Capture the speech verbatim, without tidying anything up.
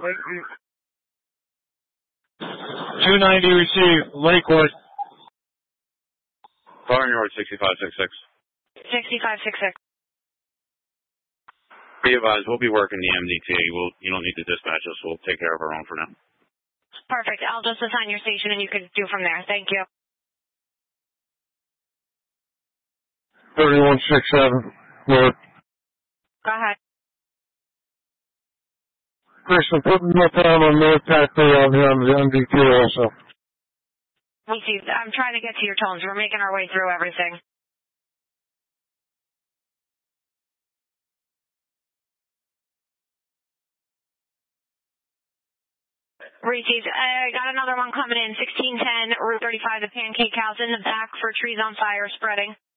two ninety received, Lakewood. Barnyard sixty-five sixty-six. sixty-five sixty-six. Be advised, we'll be working the M D T. We'll, you don't need to dispatch us. We'll take care of our own for now. Perfect. I'll just assign your station and you can do from there. Thank you. thirty-one sixty-seven. Lord. Go ahead. Kristen, put me down on North Factory on the, on the M D T also. We'll see. I'm trying to get to your tones. We're making our way through everything. Reese's, I got another one coming in, sixteen ten, Route thirty-five, the Pancake House in the back for trees on fire spreading.